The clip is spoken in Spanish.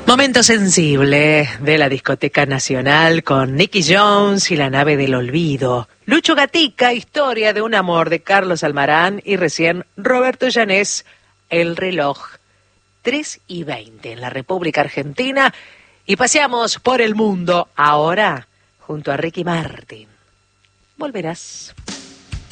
Momento sensible de la discoteca nacional con Nicky Jones y la nave del olvido. Lucho Gatica, historia de un amor de Carlos Almarán y recién Roberto Llanés, El reloj. 3:20 en la República Argentina y paseamos por el mundo ahora junto a Ricky Martin. Volverás.